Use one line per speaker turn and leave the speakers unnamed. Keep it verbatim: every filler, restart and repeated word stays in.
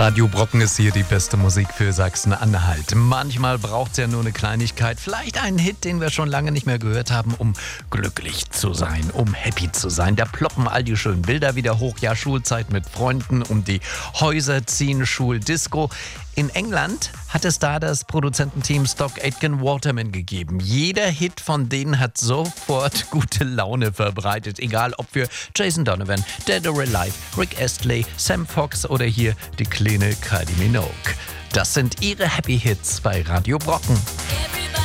Radio Brocken ist hier die beste Musik für Sachsen-Anhalt. Manchmal braucht es ja nur eine Kleinigkeit, vielleicht einen Hit, den wir schon lange nicht mehr gehört haben, um glücklich zu sein, um happy zu sein. Da ploppen all die schönen Bilder wieder hoch. Ja, Schulzeit mit Freunden, um die Häuser ziehen, Schuldisco. In England hat es da das Produzententeam Stock Aitken Waterman gegeben. Jeder Hit von denen hat sofort gute Laune verbreitet. Egal ob für Jason Donovan, Dead or Alive, Rick Astley, Sam Fox oder hier die kleine Kylie Minogue. Das sind ihre Happy Hits bei Radio Brocken.